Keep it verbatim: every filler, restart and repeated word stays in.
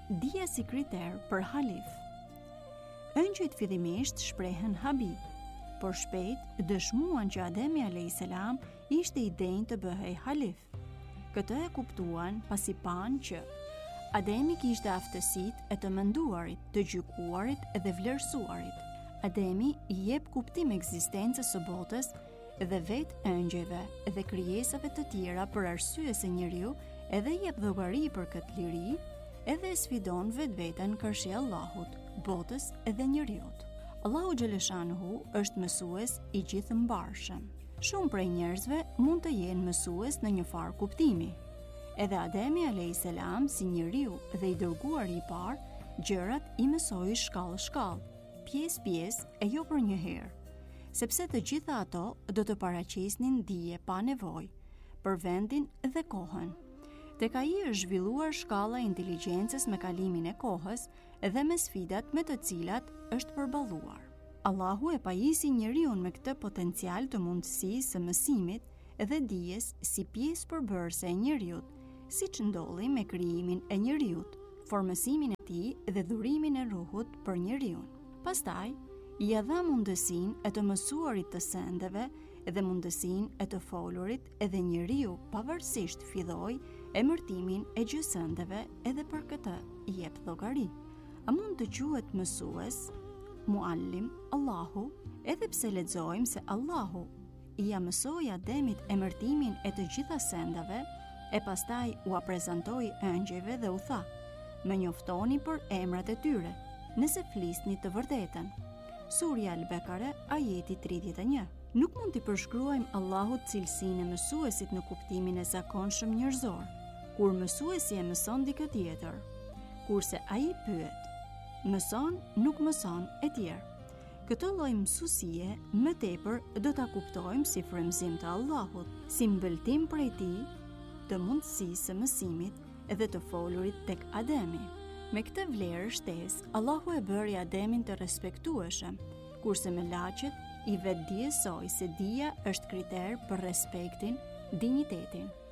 dija si kriter për halif. Ëngjëjt fillimisht shprehen Habib, por shpejt dëshmuan që Ademi alayhis salam ishte i denjë të bëhej halif. Këtë e kuptuan pasi panë që Ademi kishte aftësitë e të menduarit, të gjykuarit dhe vlerësuarit. Ademi i jep kuptim ekzistencës së botës dhe vetë ëngjëjve dhe krijesave të tjera për arsye se njeriu edhe jep llogari për këtë liri, edhe e sfidon vetveten kërshi Allahut, botës edhe njeriut. Allahu xhaleshanuhu është mësues i gjithëmbarshëm. Shumë prej njerëzve mund të jenë mësues në një farë kuptimi. Edhe Ademi alayhis salam si njeriu dhe i dërguari i parë, gjërat i mësoi shkallë-shkallë, pjesë-pjesë e jo për një herë, sepse të gjitha ato do të paraqesnin dije pa nevojë për vendin dhe kohën. Tek ai është zhvilluar shkalla e inteligjencës me kalimin e kohës dhe me sfidat me të cilat është përballuar. Allahu e pajisi njeriun me këtë potencial të mundësisë së mësimit dhe dijes si pjesë përbërëse e njeriut, siç ndolli me krijimin e njeriut, formësimin e tij dhe dhurimin e ruhut për njeriun. Pastaj, i dha mundësinë e të mësuarit të sendeve dhe mundësinë e të folurit edhe njeriu pavarësisht filloi emërtimin e gjësëndeve edhe për këtë i jep llogari. A mund të quhet mësues, muallim, Allahu, edhe pse lexojmë se Allahu i ja mësoi Ademit emërtimin e të gjitha sendeve e pastaj u prezantoi ëngjëjve dhe u tha: "Më njoftoni për emrat e tyre, nëse flisni të vërtetën." Surja Al-Bekare, ajeti tridhjetë e një. Nuk mund t'i përshkruajmë Allahut cilësinë e mësuesit në kuptimin e zakonshëm njerëzor, kur mësuesi e mëson dikë tjetër, kurse ai pyet, mëson, nuk mëson e tjerë. Këtë lloj mësuesie më tepër do ta kuptojmë si frymëzim të Allahut, si mbëltim prej tij të mundësisë së mësimit dhe të folurit tek Ademi. Me këtë vlerë shtesë, Allahu e bëri Ademin të respektueshëm, kurse me laqet i vetë dijesoi se dija është kriter për respektin, dinjitetin.